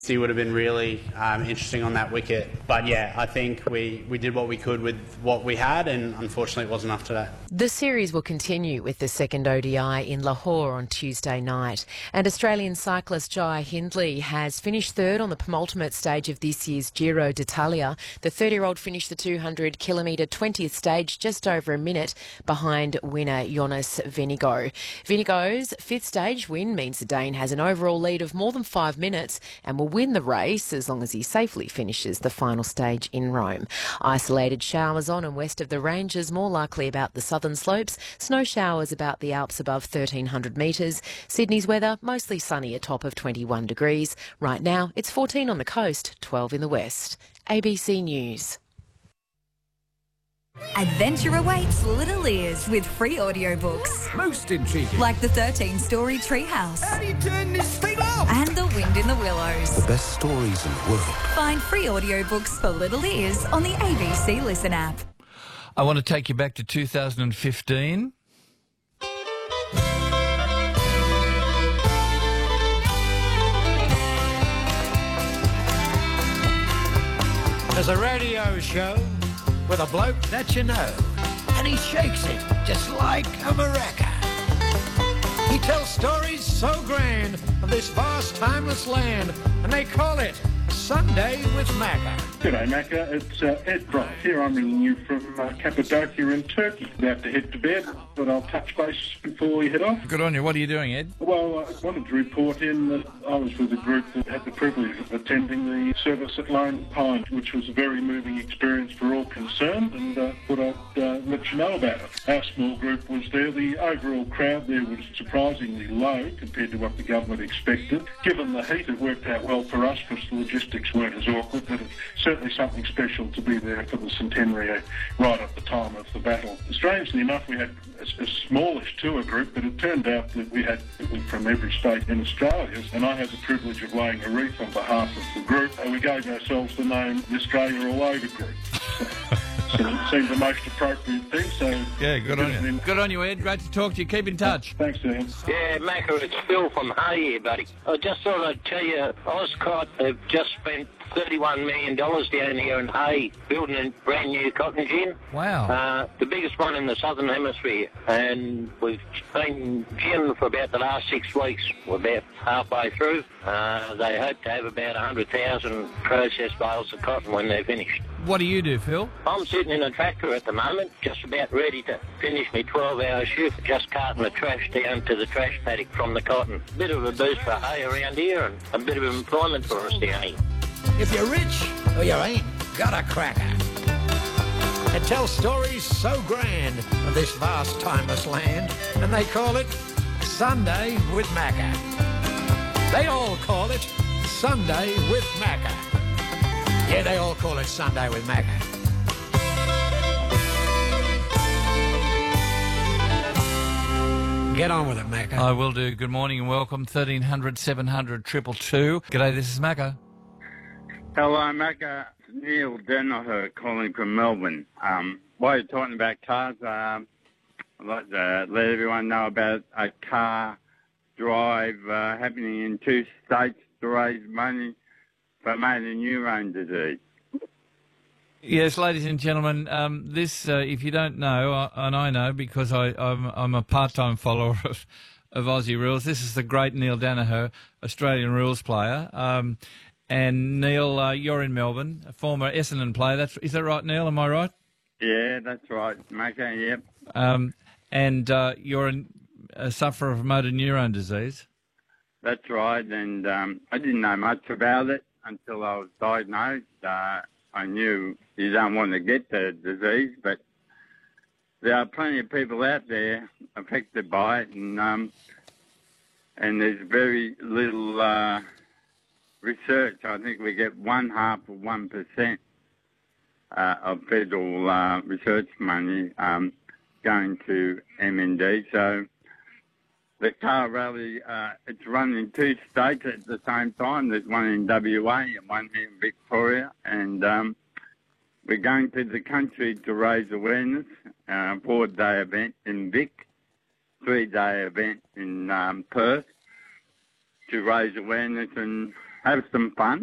He would have been really interesting on that wicket. But yeah, I think we did what we could with what we had, and unfortunately it wasn't enough today. The series will continue with the second ODI in Lahore on Tuesday night. And Australian cyclist Jai Hindley has finished third on the penultimate stage of this year's Giro d'Italia. The 30-year-old finished the 200-kilometre 20th stage just over a minute behind winner Jonas Vingegaard. Vingegaard's fifth stage win means the Dane has an overall lead of more than 5 minutes and will win the race as long as he safely finishes the final stage in Rome. Isolated showers on and west of the ranges, more likely about the southern slopes. Snow showers about the Alps above 1,300 metres. Sydney's weather mostly sunny, a top of 21 degrees. Right now it's 14 on the coast, 12 in the west. ABC News. Adventure awaits Little Ears with free audiobooks. Most intriguing. Like the 13-story Treehouse. How do you turn this thing off? And The Wind in the Willows. The best stories in the world. Find free audiobooks for Little Ears on the ABC Listen app. I want to take you back to 2015. There's a radio show with a bloke that you know, and he shakes it just like a maraca. He tells stories so grand of this vast, timeless land, and they call it Sunday with Macca. G'day Macca, it's Ed Brock here. I'm ringing you from Cappadocia in Turkey. About to head to bed, but I'll touch base before we head off. Good on you. What are you doing, Ed? Well, I wanted to report in that I was with a group that had the privilege of attending the service at Lone Pine, which was a very moving experience for all concerned, and thought I'd let you know about it. Our small group was there. The overall crowd there was surprisingly low compared to what the government expected. Given the heat, it worked out well for us because the logistics weren't as awkward, but it's certainly something special to be there for the centenary right at the time of the battle. Strangely enough, we had a smallish tour group, but it turned out that we had people from every state in Australia, and I had the privilege of laying a wreath on behalf of the group. We gave ourselves the name the Australia All Over Group. So it seemed the most appropriate thing. So yeah, good on you. Good on you, Ed. Great to talk to you. Keep in touch. Thanks, Ian. Yeah, Macca, it's Phil from Hay here, buddy. I just thought I'd tell you, Oscott have just spent $31 million down here in Hay building a brand new cotton gin. Wow. The biggest one in the Southern Hemisphere. And we've been gin for about the last 6 weeks. We're about halfway through. They hope to have about 100,000 processed bales of cotton when they're finished. What do you do, Phil? I'm sitting in a tractor at the moment, just about ready to finish my 12-hour shift, just carting the trash down to the trash paddock from the cotton. Bit of a boost for hay around here and a bit of employment for us down here. If you're rich or you ain't got a cracker. It tells stories so grand of this vast, timeless land, and they call it Sunday with Macca. They all call it Sunday with Macca. Yeah, they all call it Sunday with Macca. Get on with it, Macca. I will do. Good morning and welcome. 1300 700 222. G'day, this is Macca. Hello, Macca. Neil Danaher calling from Melbourne. While you're talking about cars, I'd like to let everyone know about a car drive happening in 2 states to raise money for motor neurone disease. Yes, ladies and gentlemen, this, if you don't know, and I know because I'm a part-time follower of Aussie rules, this is the great Neil Danaher, Australian rules player. And Neil, you're in Melbourne, a former Essendon player. Is that right, Neil? Am I right? Yeah, that's right, Macca, yep. And you're a sufferer of motor neurone disease. That's right, and I didn't know much about it until I was diagnosed. I knew you don't want to get the disease, but there are plenty of people out there affected by it, and there's very little research. I think we get 0.5% of federal research money going to MND. So the car rally, it's run in 2 states at the same time. There's one in WA and one in Victoria. And we're going to the country to raise awareness. 4-day event in Vic, 3-day event in Perth to raise awareness and have some fun.